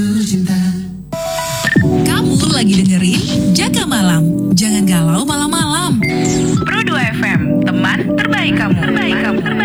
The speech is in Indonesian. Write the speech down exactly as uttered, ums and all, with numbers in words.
Kamu lagi dengerin Jaga Malam. Jangan galau malam-malam. Pro dua F M, teman terbaik kamu. Terbaik kamu.